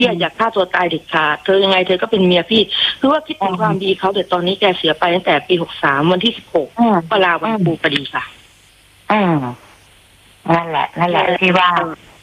พี่อยากฆ่าตัวตายเด็ดขาดเธอยังไงเธอก็เป็นเมียพี่คือว่าคิดถึงความดีเขาแต่ตอนนี้แกเสียไปตั้งแต่ปี63วันที่16เวลาวันปูปดีค่ะนั่นแหละที่ว่า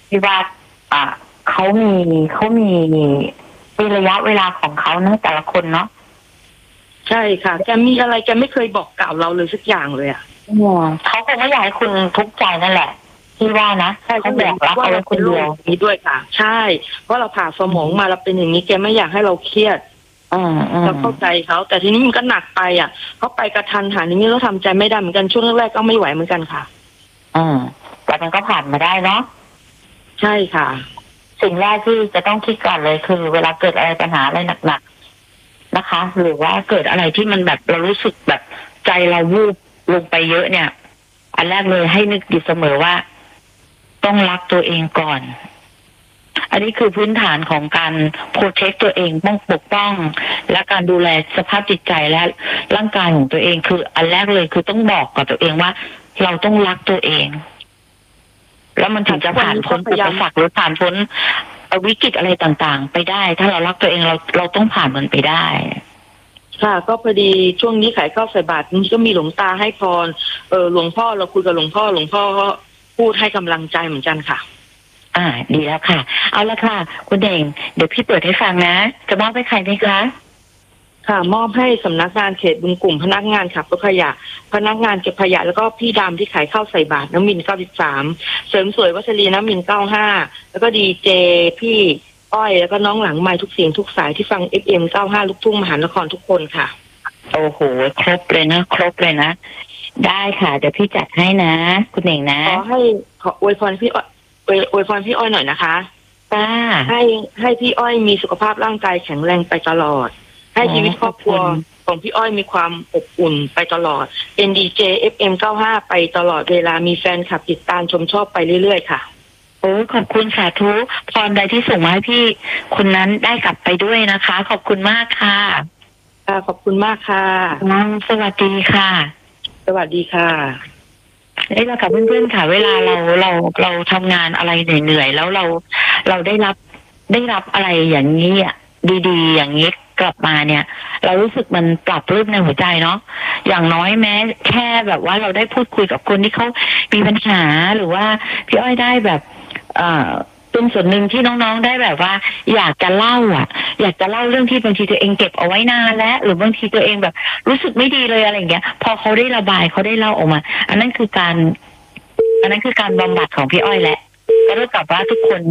เขามีระยะเวลาของเขาเนอะแต่ละคนเนาะใช่ค่ะแกมีอะไรแกไม่เคยบอกกล่าวเราเลยสักอย่างเลยอ่ะเขาคงไม่อยากให้คุณทุกข์ใจนั่นแหละที่ว่านะเขาแบกรับเอาไว้คนเดียวนี้ด้วยค่ะใช่เพราะเราผ่าสมองมาเราเป็นอย่างนี้แกไม่อยากให้เราเครียดเราเข้าใจเขาแต่ทีนี้มันก็หนักไปอ่ะเขาไปกระทันหันอย่างนี้เราทำใจไม่ได้เหมือนกันช่วงแรกๆก็ไม่ไหวเหมือนกันค่ะแต่มันก็ผ่านมาได้เนาะใช่ค่ะสิ่งแรกที่จะต้องคิดก่อนเลยคือเวลาเกิดอะไรปัญหาอะไรหนักๆนะคะหรือว่าเกิดอะไรที่มันแบบเรารู้สึกแบบใจเราวูบลงไปเยอะเนี่ยอันแรกเลยให้นึกอยู่เสมอว่าต้องรักตัวเองก่อนอันนี้คือพื้นฐานของการโปรเทคตัวเองต้องปกป้องและการดูแลสภาพจิตใจและร่างกายของตัวเองคืออันแรกเลยคือต้องบอกกับตัวเองว่าเราต้องรักตัวเองแล้วมันถึงจะผ่านพ้นอุปสรรคหรือผ่านพ้นวิกฤตอะไรต่างๆไปได้ถ้าเรารักตัวเองเราต้องผ่านมันไปได้ค่ะก็พอดีช่วงนี้ขายข้าวใส่บาตรนี่ก็มีหลวงตาให้พรหลวงพ่อเราคุยกับหลวงพ่อก็พูดให้กำลังใจเหมือนกันค่ะดีแล้วค่ะเอาละค่ะคุณเด่งเดี๋ยวพี่เปิดให้ฟังนะจะมอบให้ใครไหมคะค่ะมอบให้สำนักงานเขตบึงกลุ่มพนักงานขับรถขยะพนักงานเก็บขยะแล้วก็พี่ดำที่ขายข้าวใส่บาตรน้ำมิน93เสริมสวยวัชรีน้ำมิน95แล้วก็ดีเจพี่อ้อยแล้วก็น้องหลังไมค์ทุกเสียงทุกสายที่ฟัง FM 95ลูกทุ่งมหานครทุกคนค่ะโอ้โหครบเลยนะได้ค่ะเดี๋ยวพี่จัดให้นะคุณเด่งนะขออวยพรพี่อ้อยหน่อยนะคะให้พี่อ้อยมีสุขภาพร่างกายแข็งแรงไปตลอดให้ชีวิตครอบครัวของพี่อ้อยมีความอบอุ่นไปตลอดเป็นดีเจ FM 95ไปตลอดเวลามีแฟนคลับติดตามชมชอบไปเรื่อยๆค่ะโอ้ขอบคุณสาธุพรใดที่ส่งมาให้พี่คนนั้นได้กลับไปด้วยนะคะขอบคุณมากค่ะขอบคุณมากค่ะสวัสดีค่ะสวัสดีค่ะนี่แหละค่ะเพื่อนๆค่ะเวลาเราทำงานอะไรเหนื่อยๆแล้วเราได้รับอะไรอย่างนี้อ่ะดีๆอย่างนี้กลับมาเนี่ยเรารู้สึกมันปรับรื้มในหัวใจเนาะอย่างน้อยแม้แค่แบบว่าเราได้พูดคุยกับคนที่เขามีปัญหาหรือว่าพี่อ้อยได้แบบเป็นส่วนหนึ่งที่น้องๆได้แบบว่าอยากจะเล่าอยากจะเล่าเรื่องที่บางทีตัวเองเก็บเอาไว้นานแล้วหรือบางทีตัวเองแบบรู้สึกไม่ดีเลยอะไรอย่างเงี้ยพอเขาได้ระบายเขาได้เล่าออกมาอันนั้นคือการบำบัดของพี่อ้อยแหละก็เท่ากับว่าทุกคน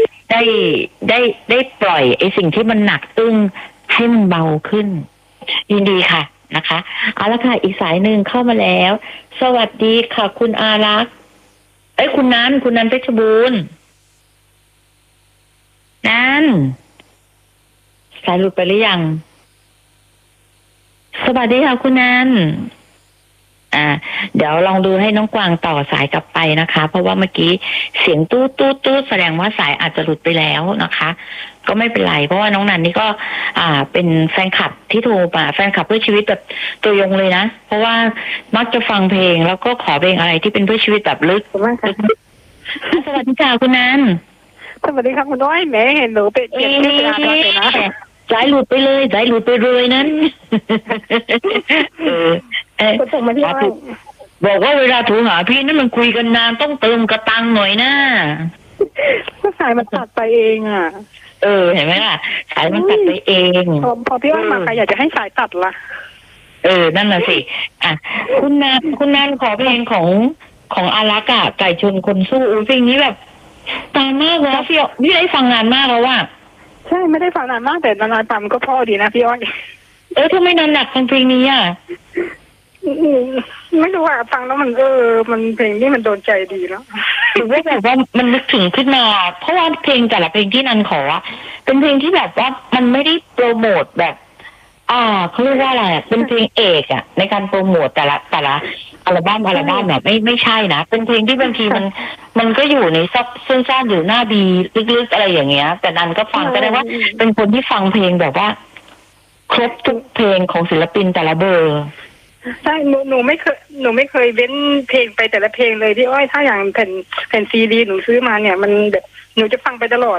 ได้ปล่อยไอ้สิ่งที่มันหนักอึ้งให้มันเบาขึ้นยินดีค่ะนะคะเอาละค่ะอีกสายหนึ่งเข้ามาแล้วสวัสดีค่ะคุณอารักษ์คุณนันเพชรบูรณ์นั่นสายหลุดไปหรือยังสวัสดีค่ะคุณนันเดี๋ยวลองดูให้น้องกวางต่อสายกลับไปนะคะเพราะว่าเมื่อกี้เสียงตู้แสดงว่าสายอาจจะหลุดไปแล้วนะคะก็ไม่เป็นไรเพราะว่าน้องนันนี่ก็เป็นแฟนคลับที่โทรมาแฟนคลับเพื่อชีวิตแบบตัวยงเลยนะเพราะว่ามักจะฟังเพลงแล้วก็ขอเพลงอะไรที่เป็นเพื่อชีวิตแบบลึกสวัสดีค่ะคุณนันสวัสดีครับคุณน้อยแม่เห็นหนูเป็นเปลี่ยนชื่อร้านด้วยนะสายหลุดไปเลยนั้นคุณส่งมาที่อ้อยบอกว่าเวลาโทรหาพี่นั่นมันคุยกันนานต้องเติมกระตังหน่อยนะก็สายมันตัดไปเองเห็นไหมล่ะสายมันตัดไปเองพอพี่อ้อยมาใครอยากจะให้สายตัดล่ะนั่นน่ะสิคุณนันขอเพลงของอารักษ์ไก่ชนคนสู้เพลงนี้แบบนานมากแล้วพี่ได้ฟังนานมากแล้วใช่ไม่ได้ฟังนานมากแต่นานๆฟังก็พอดีนะพี่อ้อยทำไมนานหนักฟังเพลงนี้ไม่รู้ว่าฟังแล้วมันมันเพลงนี้มันโดนใจดีแล้วหรือว่าแบบว่ามันนึกถึงขึ้นมาเพราะว่าเพลงแต่ละเพลงที่นันขอเป็นเพลงที่แบบว่ามันไม่ได้โปรโมทแบบเขาเรียกว่าอะไรเป็นเพลงเอกในการโปรโมทแต่ละอัลบั้มแบบไม่ใช่นะเป็นเพลงที่บางทีมันก็อยู่ในซับซ่อนอยู่หน้าบีลึกๆอะไรอย่างเงี้ยแต่นันก็ฟังก็ได้ว่าเป็นคนที่ฟังเพลงแบบว่าครบทุกเพลงของศิลปินแต่ละเบอร์ใช่หนูไม่เคยเว้นเพลงไปแต่ละเพลงเลยที่อ้อยถ้าอย่างแผ่นซีดีหนูซื้อมาเนี่ยมันแบบหนูจะฟังไปตลอด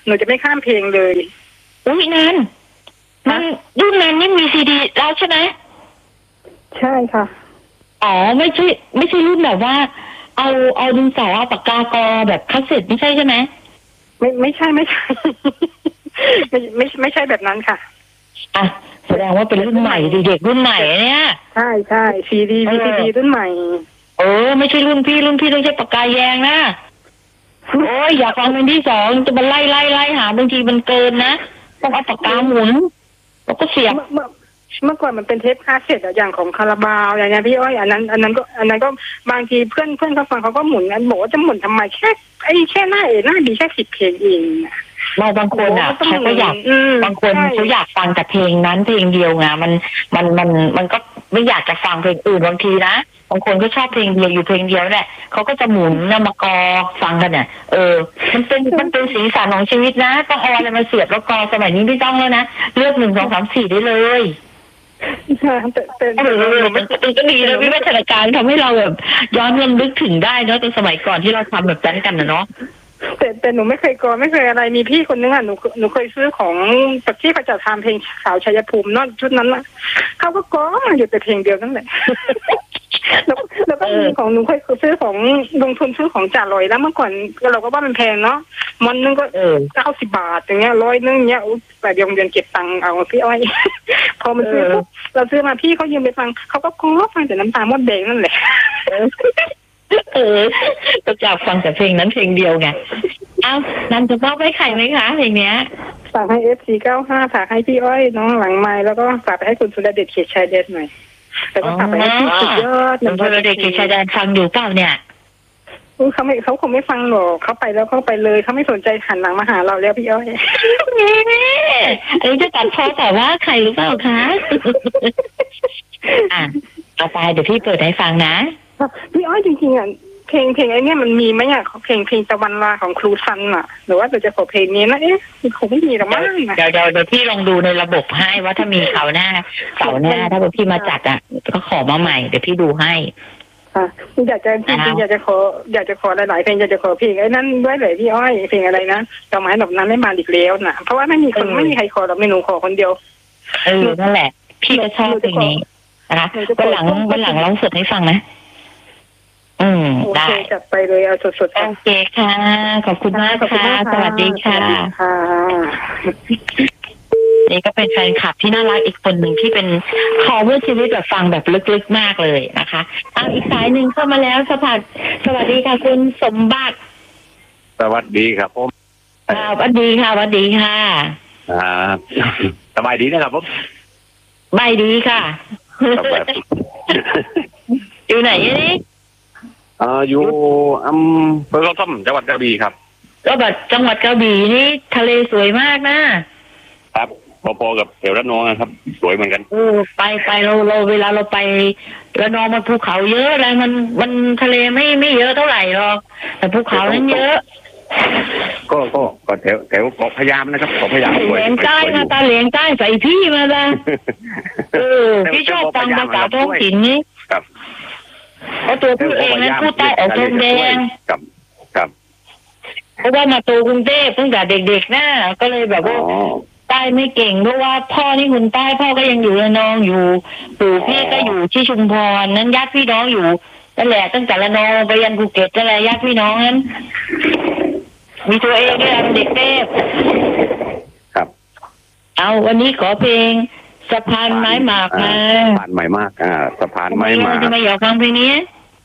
หนูจะไม่ข้ามเพลงเลยอุ้ยนานมันรุ่นนั้นนี่มีซีดีแล้วใช่ไหมใช่ค่ะอ๋อไม่ใช่รุ่นแบบว่าเอาดินสอเอาปากกากอแบบคาสเซ็ตไม่ใช่ใช่ไหมไม่ใช่ไม่ใช่ไม่ใช่แบบนั้นค่ะอ่ะแสดงว่าเป็นรุ่นใหม่เด็กรุ่นใหม่เนี่ยใช่ซีดีรุ่นใหม่ไม่ใช่รุ่นพี่ต้องใช้ปากกาแยงนะโอ้ยอยากฟังเพลงที่สองจะมาไล่หาบางทีมันเกินนะต้องเอาปากกาหมุนแล้วก็เสียบเมื่อก่อนมันเป็นเทปคาสเซ็ตอย่างของคาราบาวอย่างเงี้ยพี่อ้อยอันนั้นก็บางทีเพื่อนเขาฟังเขาก็หมุนกันบอกว่าจะหมุนทำไมแค่หน้าดีแค่10 เพลงเองบางคนอ่ะเขาก็อยากบางคนเขาอยากฟังแต่เพลงนั้นเพลงเดียวไงมันก็ไม่อยากจะฟังเพลงอื่นบางทีนะบางคนก็ชอบเพลงเดียวอยู่เพลงเดียวเนี่ยเขาก็จะหมุนนำมากอฟังกันเนี่ยมันเป็นสีสันของชีวิตนะต้องเอาอะไรมาเสียบแล้วกอสมัยนี้ไม่ต้องแล้วนะเลือก1 2 3 4ได้เลยแต่มันก็ดีนะวิวัฒนาการทำให้เราแบบย้อนรำลึกถึงได้เนาะตอนสมัยก่อนที่เราทำแบบนั้นกันนะเนาะแต่หนูไม่เคยกอไม่เคยอะไรมีพี่คนนึงอ่ะหนูเคยซื้อของที่ประจัดทำเพลงสาวชัยภูมินอกชุดนั้นนะเขาก็กอมาอยู่แต่เพลงเดียวนั่นแหละแล้วก็มีของหนูเคยซื้อของลงทุนซื้อของจ่าลอยแล้วเมื่อก่อนเราก็ว่ามันแพงเนาะมันนึงก็90 บาทอย่างเงี้ย100นึงเงี้ยแต่เดือนเก็บตังค์เอาพี่อ้อยพอมันซื้อเราซื้อมาพี่เขายืมไปฟังเขาก็กอฟังแต่น้ำตามดแดงนั่นแหละก็จะฟังแต่เพลงนั้นเพลงเดียวไงนั่นจะมอบให้ใครไหมคะเพลงเนี้ยฝากให้ FC95 ฝากให้พี่อ้อยน้องหลังไมค์แล้วก็ฝากไปให้คุณสุรเดชเขตชายแดนหน่อยแล้วก็ฝากไปให้พี่สุดยอดคุณสุรเดชเขตชายแดนฟังอยู่เปล่าเนี่ยเขาคงไม่ฟังหรอกเขาไปแล้วเขาไปเลยเขาไม่สนใจหันหลังมาหาเราแล้วพี่อ้อยอันนี้จะตัดพ้อแต่ว่าใครหรือเปล่าคะเอาไปเดี๋ยวพี่เปิดให้ฟังนะพี่อ้อยจริงๆอ่ะเพลงไอ้นี่มันมีไหมอ่ะเพลงตะวันลาของครูซันอ่ะหรือว่าจะขอเพลงนี้นะคงไม่มีหรอกมั้งเดี๋ยวพี่ลองดูในระบบให้ว่าถ้ามีเขาหน้าถ้าพี่มาจัดอ่ะก็ขอมาใหม่เดี๋ยวพี่ดูให้อยากจะจริงๆอยากจะขอหลายๆเพลงอยากจะขอเพลงไอ้นั่นด้วยเลยพี่อ้อยเพลงอะไรนะดอกไม้ดอกนั้นไม่มาอีกแล้วน่ะเพราะว่าไม่มีใครขอหรอกหนูขอคนเดียวนั่นแหละพี่ก็ชอบเพลงนี้นะคะวันหลังร้องสดให้ฟังนะได้จัดไปเลยเอาสดๆโอเคค่ะขอบคุณมากค่ะสวัสดีค่ะนี่ก็เป็นแฟนคลับที่น่ารักอีกคนหนึ่งที่เป็นคอเวอร์ชีวิตแบบฟังแบบลึกๆมากเลยนะคะอีกสายหนึ่งเข้ามาแล้วสวัสดีค่ะคุณสมบัติสวัสดีครับผมสวัสดีค่ะสบายดีนะครับผมสบายดีค่ะอยู่ไหนนี่อยู่อำเภอเขาต้มจังหวัดกระบี่ครับก็แบบจังหวัดกระบี่นี่ทะเลสวยมากนะครับพอๆกับแถวระนองนะครับสวยเหมือนกันไปเราเวลาเราไประนองมันภูเขาเยอะอะไรมันทะเลไม่เยอะเท่าไหร่หรอกแต่ภูเขานั้นเยอะก็แถวเกาะพะยามนะครับเกาะพะยามเหลียงใต้มาตาเหลียงใต้ใส่พี่มาละพี่ชอบฟังภาษาท้องถิ่นนี่ครับเพราะตัวพี่เองนั้นพูดใต้ออกทองแดงครับเพราะว่ามาโตกรุงเทพตั้งแต่เด็กๆนะก็เลยแบบว่าใต้ไม่เก่งเพราะว่าพ่อนี่คนใต้พ่อก็ยังอยู่ระนองอยู่ปู่พี่ก็อยู่ที่ชุมพรนั้นญาติพี่น้องอยู่นั่นแหละตั้งแต่ระนองไปยันภูเก็ตนั่นแหละญาติพี่น้องนั้นมีตัวเองด้วยเด็กเทพครับเอาวันนี้ขอเพลงสะพานไม้หมากมาสะพานไม้หมากสะพานไม้หมากจะมาอยากฟังเพลงนี้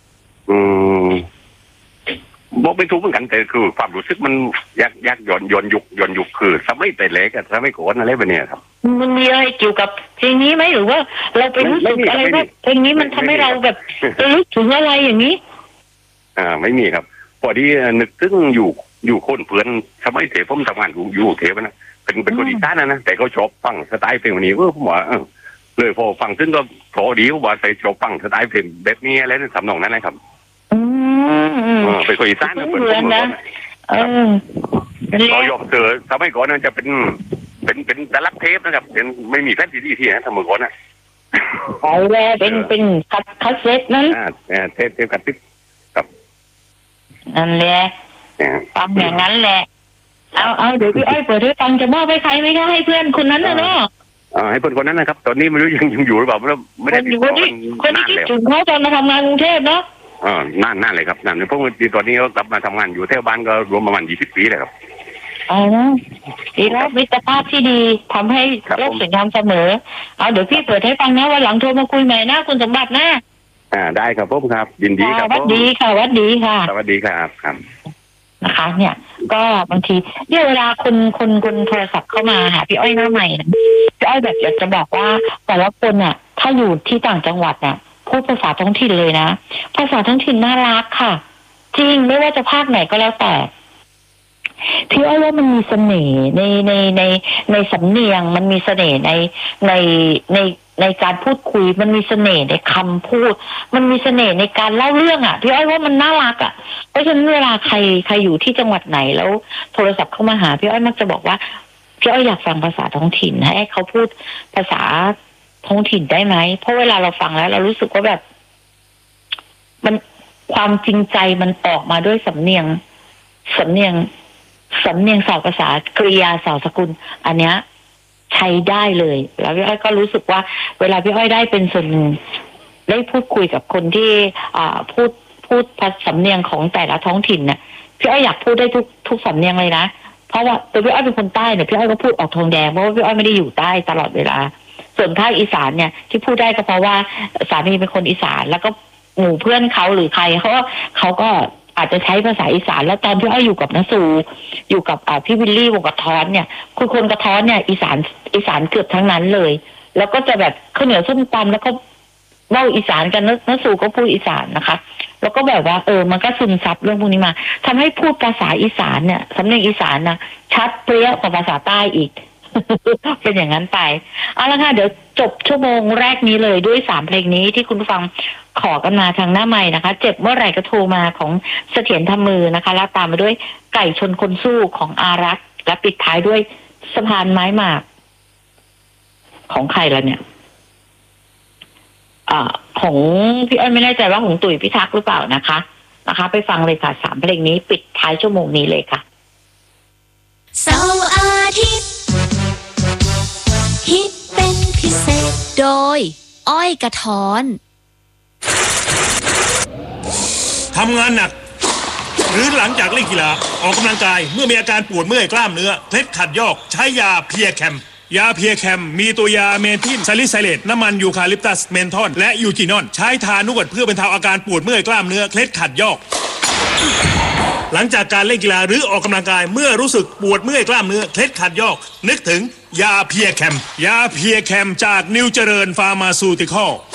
บอกไม่ถูกเหมือนกันแต่คือความรู้สึกมันยากย้อนยุคคือสมัยแต่เล็กสมัยก่อนอะไรแบบนี้ครับมันมีอะไรเกี่ยวกับเพลงนี้ไหมหรือว่าเราไปรู้สึกอะไรว่าเพลงนี้มันทำให้เราแบบรู้ถึงอะไรอย่างนี้ไม่มีครับพอดีนึกถึงอยู่คนเพื่อนสมัยเทผมทำงานอยู่เทปนะเป็นคนอีสานนะแต่เขาชอบฟังสไตล์เพลงนี้ผมว่าเลยพอฟังซึ่งก็พอดีว่าใส่ชอบฟังสไตล์เพลงแบบนี้อะไรนั่นทำนองนั้นนะครับเป็นคนอีสานนะเป็นคนนะเรายอมเจอสมัยก่อนนั้นจะเป็นแต่รับเทปนะครับเป็นไม่มีแผ่นซีดีที่นะสมัยก่อนนะเอาแล้วเป็นคัสเซ็ตนั้นเทปกัดติ๊บครับนั่นแหละฟังอย่างนั้นแหละเอาเดี๋ยวพี่อ้อยเปิดให้ฟังจะมอบให้ใครไม่ได้ให้เพื่อนคนนั้นนะเนาะให้เพื่อนคนนั้นนะครับตอนนี้ไม่รู้ยังอยู่หรือเปล่าไม่ได้ติดต่อคนที่คิดถึงเขาตอนมาทำงานกรุงเทพเนาะนั่นเลยครับนั่นเพราะว่าตอนนี้เขากลับมาทำงานอยู่แถวบ้านก็รวมประมาณ20 ปีเลยครับดีแล้วมิตรภาพที่ดีทำให้โลกสวยงามเสมอเอาเดี๋ยวพี่เปิดให้ฟังนะวันหลังโทรมาคุยใหม่นะคุณสมบัตินะได้ครับผมครับยินดีครับวัดดีค่ะวัดดีค่ะสวัสดีครับครับนะคะเนี่ยก็บางทีเนี่ยเวลาคนโทรศัพท์เข้ามาหาพี่อ้อยหน้าใหม่นะพี่อ้อยแบบอยากจะบอกว่าแต่ละคนน่ะถ้าอยู่ที่ต่างจังหวัดน่ะพูดภาษาท้องถิ่นเลยนะภาษาท้องถิ่นน่ารักค่ะจริงไม่ว่าจะภาคไหนก็แล้วแต่พี่อ้อยว่ามันมีเสน่ห์ในสำเนียงมันมีเสน่ห์ในการพูดคุยมันมีเสน่ห์ในคำพูดมันมีเสน่ห์ในการเล่าเรื่องอ่ะพี่อ้อยว่ามันน่ารักอ่ะเพราะฉะนั้นเวลาใครอยู่ที่จังหวัดไหนแล้วโทรศัพท์เข้ามาหาพี่อ้อยมักจะบอกว่าพี่อ้อยอยากฟังภาษาท้องถิ่นให้เขาพูดภาษาท้องถิ่นได้ไหมเพราะเวลาเราฟังแล้วเรารู้สึกว่าแบบมันความจริงใจมันออกมาด้วยสำเนียงสาวภาษากริยาสาวสกุลอันเนี้ยใช้ได้เลยแล้วพี่อ้อยก็รู้สึกว่าเวลาพี่อ้อยได้เป็นส่วนหนึ่งได้พูดคุยกับคนที่พูดภาษาสำเนียงของแต่ละท้องถิ่นเนี่ยพี่อ้อยอยากพูดได้ทุกสำเนียงเลยนะเพราะว่าตัวพี่อ้อยเป็นคนใต้เนี่ยพี่อ้อยก็พูดออกทองแดงเพราะว่าพี่อ้อยไม่ได้อยู่ใต้ตลอดเวลาส่วนภาคอีสานเนี่ยที่พูดได้ก็เพราะว่าสามีเป็นคนอีสานแล้วก็หมู่เพื่อนเขาหรือใครเขาก็อาจจะใช้ภาษาอีสานแล้วตอนพี่อ้อยอยู่กับน้าสูอยู่กับพี่วิลลี่วงกระท้อนเนี่ยคือคนกระท้อนเนี่ยอีสานเกือบทั้งนั้นเลยแล้วก็จะแบบข้าวเหนียวส้มตำแล้วก็เล่าอีสานกันน้าสูก็พูดอีสานนะคะแล้วก็แบบว่ามันก็ซึมซับเรื่องพวกนี้มาทำให้พูดภาษาอีสานเนี่ยสำเนียงอีสานนะชัดเปรี้ยวกว่าภาษาใต้อีก เป็นอย่างนั้นไปเอาละค่ะเดี๋ยวจบชั่วโมงแรกนี้เลยด้วย3เพลงนี้ที่คุณผู้ฟังขอกันมาทางหน้าไมค์นะคะเจ็บเมื่อไหร่ก็โทรมาของเสถียรทำมือนะคะแล้วตามมาด้วยไก่ชนคนสู้ของอารักษ์และปิดท้ายด้วยสะพานไม้หมากของใครล่ะเนี่ยของพี่อ้อยไม่แน่ใจว่าของตุ๋ยพิทักษ์หรือเปล่านะคะไปฟังเลยค่ะ3เพลงนี้ปิดท้ายชั่วโมงนี้เลยค่ะเสาร์อาทิตย์ฮิตเป็นพิเศษโดยอ้อยกระท้อนทำงานหนักหรือหลังจากเล่นกีฬาออกกำลังกายเมื่อมีอาการปวดเมื่อยกล้ามเนื้อเคล็ดขัดยอกใช้ยาเพียแคมยาเพียแคมมีตัวยาเมทิลซาลิไซเลตน้ำมันยูคาลิปตัสเมนทอนและยูจีนอนใช้ทานวดเพื่อบรรเทาอาการปวดเมื่อยกล้ามเนื้อเคล็ดขัดยอกหลังจากการเล่นกีฬาหรือออกกำลังกายเมื่อรู้สึกปวดเมื่อยกล้ามเนื้อเคล็ดขัดยอกนึกถึงยาเพียแคมจากนิวเจริญฟาร์มาซูติคอล